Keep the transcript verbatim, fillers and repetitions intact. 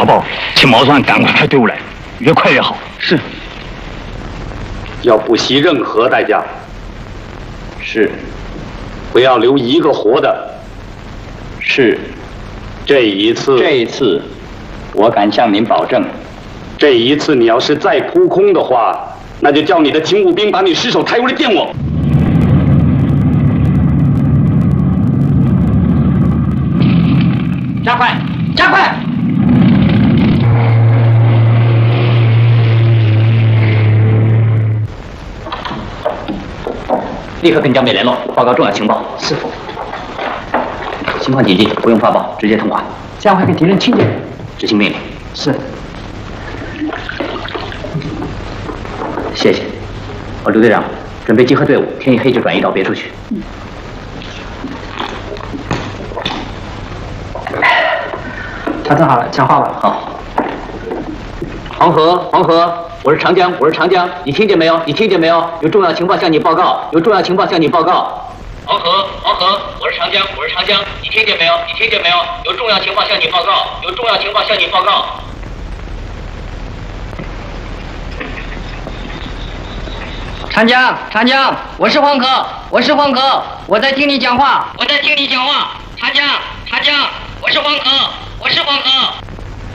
大宝，请毛川赶快派队伍来，越快越好。 是。 要不惜任何代价。 是。 不要留一个活的。 是。 这一次， 这一次，我敢向您保证， 这一次你要是再扑空的话，那就叫你的勤务兵把你尸首抬过来见我。 加快，加快！ 立刻跟江北联络，报告重要情报。 是。 情况紧急，不用发报，直接通话。 加快给敌人清点。 执行命令。 是。 谢谢。哦，刘队长，准备集合队伍，天一黑就转移到别处去。嗯。 调整好了，讲话吧。 好。黄河，黄河，我是长江，我是长江，你听见没有？你听见没有？有重要情报向你报告，有重要情报向你报告。黄河，黄河，我是长江，我是长江，你听见没有？你听见没有？有重要情报向你报告，有重要情报向你报告。 长江，长江，我是黄河，我是黄河，我在听你讲话，我在听你讲话。长江，长江，我是黄河，我是黄河。